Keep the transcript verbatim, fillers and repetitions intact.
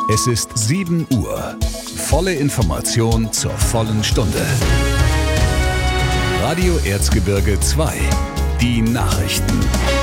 Es ist sieben Uhr. Volle Information zur vollen Stunde. Radio Erzgebirge zwei. Die Nachrichten.